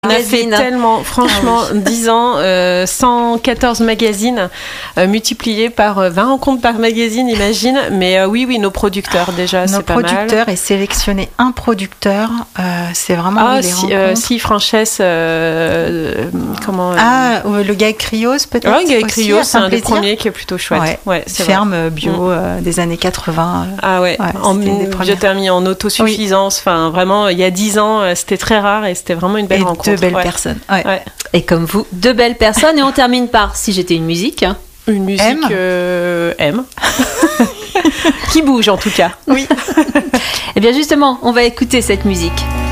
On a fait tellement, franchement, 10 ans, 114 magazines multipliés par 20 rencontres par magazine, imagine. Mais oui, nos producteurs déjà, c'est pas mal. Nos producteurs et sélectionner un producteur, c'est vraiment les rencontres. Si Franchesse, comment le Gaël Krios peut-être. Oui, Gaël Krios, c'est un des premiers qui est plutôt chouette. Ouais, c'est ferme bio des années 80. Ah ouais, en biothermie, en autosuffisance. Enfin, vraiment, il y a 10 ans, c'était très rare et c'était vraiment une belle rencontre. Deux belles personnes. Ouais. Et comme vous, deux belles personnes. Et on termine par Si j'étais une musique. Une musique M. Qui bouge en tout cas. Oui. Et bien justement, on va écouter cette musique.